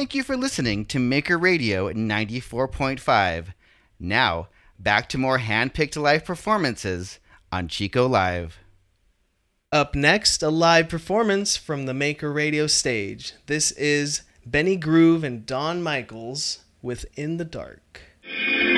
Thank you for listening to Maker Radio 94.5. Now, back to more hand-picked live performances on Chico Live. Up next, a live performance from the Maker Radio stage. This is Benny Groove and Don Michaels with In the Dark.